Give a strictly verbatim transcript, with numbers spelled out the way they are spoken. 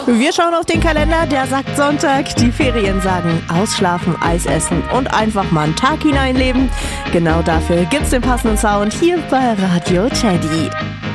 Wir schauen auf den Kalender, der sagt Sonntag. Die Ferien sagen ausschlafen, Eis essen und einfach mal einen Tag hineinleben. Genau dafür gibt's den passenden Sound hier bei Radio Teddy.